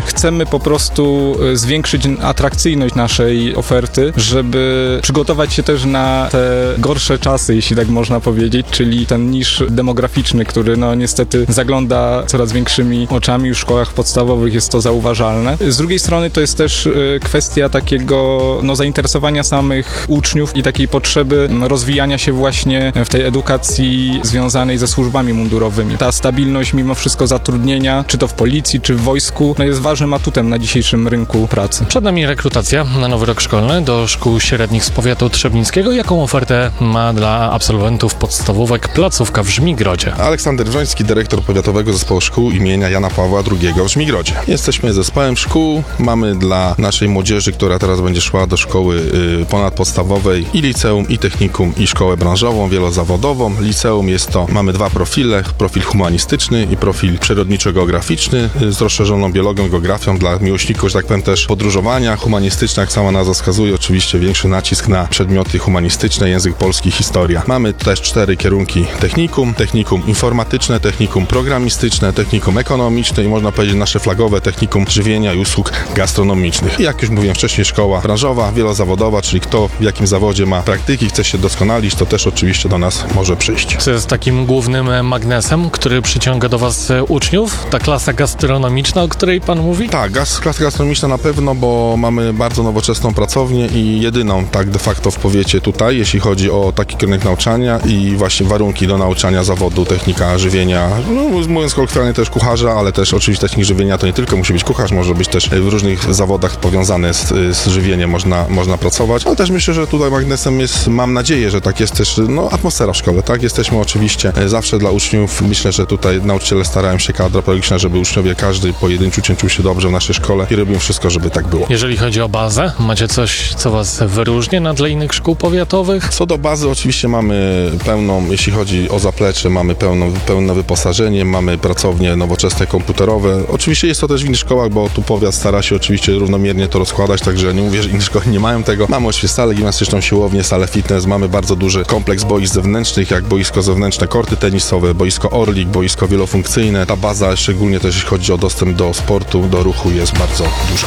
Chcemy po prostu zwiększyć atrakcyjność naszej oferty, żeby przygotować się też na te gorsze czasy, jeśli tak można powiedzieć, czyli ten niż demograficzny, który no niestety zagląda coraz większymi oczami. Już w szkołach podstawowych jest to zauważalne. Z drugiej strony to jest też kwestia takiego zainteresowania samych uczniów i takiej potrzeby rozwijania się właśnie w tej edukacji związanej ze służbami mundurowymi. Ta stabilność mimo wszystko zatrudnienia, czy to w policji, czy w wojsku, jest ważnym atutem na dzisiejszym rynku pracy. Przed nami rekrutacja na nowy rok szkolny do szkół średnich z powiatu trzebnickiego. Jaką ofertę ma dla absolwentów podstawówek placówka w Żmigrodzie? Aleksander Wroński, dyrektor Powiatowego Zespołu Szkół imienia Jana Pawła II w Żmigrodzie. Jesteśmy zespołem szkół, mamy dla naszej młodzieży, która teraz będzie szła do szkoły ponadpodstawowej i liceum, i technikum, i szkołę branżową, wielozawodową. Liceum mamy dwa profile, profil humanistyczny i profil przyrodniczo-geograficzny z rozszerzoną biologią i geografią dla miłośników, że tak powiem, też podróżowania. Humanistyczna, jak sama nazwa wskazuje, oczywiście większy nacisk na przedmioty humanistyczne, język polski, historia. Mamy też 4 kierunki technikum, technikum informatyczne, technikum programistyczne, technikum ekonomiczne i można powiedzieć nasze flagowe technikum żywienia i usług gastronomicznych. I jak już mówiłem wcześniej, szkoła branżowa, wielozawodowa, czyli kto w jakim zawodzie ma praktyki, chce się doskonalić, to też oczywiście do nas może przyjść. Co jest takim głównym magnesem, który przyciąga do was uczniów? Ta klasa gastronomiczna, o której pan mówi? Tak, klasa gastronomiczna na pewno, bo mamy bardzo nowoczesną pracownię i jedyną tak de facto w powiecie tutaj, jeśli chodzi o taki kierunek nauczania i właśnie warunki do nauczania zawodu technika żywienia, mówiąc kolokwialnie też kucharza, ale też oczywiście technik żywienia to nie tylko musi być kucharz, może być też w różnych zawodach powiązane z żywieniem można pracować, ale też myślę, że tutaj magnesem jest, mam nadzieję, że tak jest też atmosfera w szkole, tak? Jesteśmy oczywiście zawsze dla uczniów, myślę, że tutaj nauczyciele starają się, kadra pedagogiczna, żeby uczniowie każdy pojedynczy czuł się dobrze w naszej szkole i robimy wszystko, żeby tak było. Jeżeli chodzi o bazę, macie coś, co was wyróżnia na tle innych szkół powiatowych? Co do bazy, oczywiście mamy pełną, jeśli chodzi o zaplecze, mamy pełne wyposażenie, mamy pracownie nowoczesne, komputerowe. Oczywiście jest to też w innych szkołach, bo tu powiat stara się oczywiście równomiernie to rozkładać, także nie mówię, że inne szkoły nie mają tego. Mamy oczywiście salę gimnastyczną, siłownię, salę fitness, mamy bardzo duży kompleks boisk zewnętrznych, jak boisko zewnętrzne, korty tenisowe, boisko Orlik, boisko wielofunkcyjne. Ta baza, szczególnie też jeśli chodzi o dostęp do sportu, do ruchu, jest bardzo duża.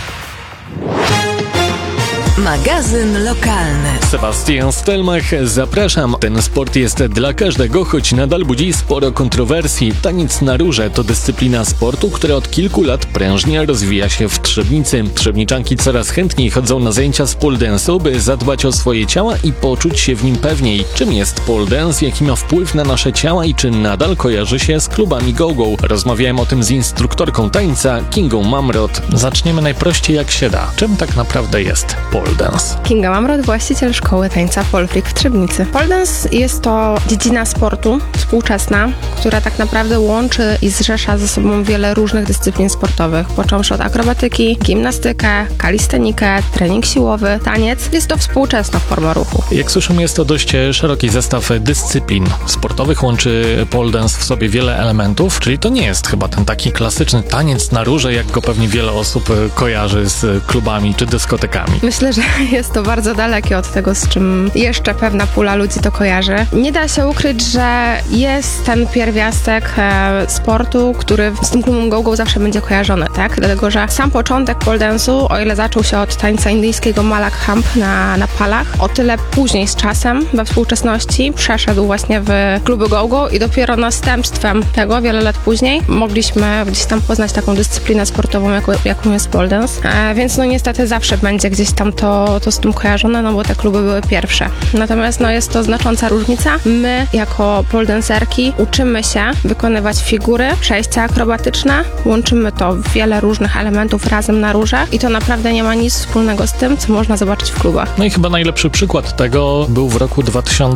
Magazyn lokalny. Sebastian Stelmach, zapraszam. Ten sport jest dla każdego, choć nadal budzi sporo kontrowersji. Taniec na rurze to dyscyplina sportu, która od kilku lat prężnie rozwija się w Trzebnicy. Trzebniczanki coraz chętniej chodzą na zajęcia z pole dance'u, by zadbać o swoje ciała i poczuć się w nim pewniej. Czym jest pole dance, jaki ma wpływ na nasze ciała i czy nadal kojarzy się z klubami go-go? Rozmawiałem o tym z instruktorką tańca, Kingą Mamrot. Zaczniemy najprościej jak się da. Czym tak naprawdę jest pole dance? Kinga Mamrot, właściciel szkoły tańca Pole Freak w Trzebnicy. Pole dance jest to dziedzina sportu współczesna, która tak naprawdę łączy i zrzesza ze sobą wiele różnych dyscyplin sportowych, począwszy od akrobatyki, gimnastykę, kalistenikę, trening siłowy, taniec. Jest to współczesna forma ruchu. Jak słyszymy, jest to dość szeroki zestaw dyscyplin sportowych. Łączy pole dance w sobie wiele elementów, czyli to nie jest chyba ten taki klasyczny taniec na rurze, jak go pewnie wiele osób kojarzy z klubami czy dyskotekami. Myślę, że jest to bardzo dalekie od tego, z czym jeszcze pewna pula ludzi to kojarzy. Nie da się ukryć, że jest ten pierwiastek sportu, który z tym klubem go-go zawsze będzie kojarzony, tak? Dlatego, że sam początek pole dance'u, o ile zaczął się od tańca indyjskiego Malak Hump na palach, o tyle później z czasem, we współczesności, przeszedł właśnie w kluby go-go i dopiero następstwem tego, wiele lat później, mogliśmy gdzieś tam poznać taką dyscyplinę sportową, jaką jest pole dance. Więc niestety zawsze będzie gdzieś tam to z tym kojarzone, bo te kluby były pierwsze. Natomiast jest to znacząca różnica. My jako pole dancerki uczymy się wykonywać figury, przejścia akrobatyczne, łączymy to w wiele różnych elementów razem na rurze i to naprawdę nie ma nic wspólnego z tym, co można zobaczyć w klubach. No i chyba najlepszy przykład tego był w roku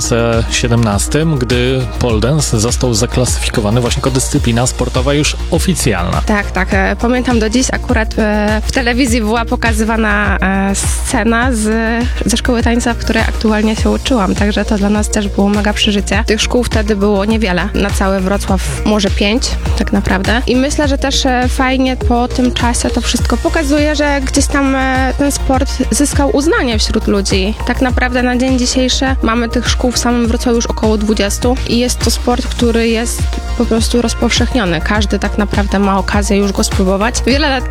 2017, gdy pole dance został zaklasyfikowany właśnie jako dyscyplina sportowa już oficjalna. Tak. Pamiętam do dziś, akurat w telewizji była pokazywana scena ze szkoły tańca, w której aktualnie się uczyłam, także to dla nas też było mega przeżycie. Tych szkół wtedy było niewiele, na cały Wrocław może 5 tak naprawdę i myślę, że też fajnie po tym czasie to wszystko pokazuje, że gdzieś tam ten sport zyskał uznanie wśród ludzi. Tak naprawdę na dzień dzisiejszy mamy tych szkół w samym Wrocławiu już około 20 i jest to sport, który jest po prostu rozpowszechniony. Każdy tak naprawdę ma okazję już go spróbować. Wiele lat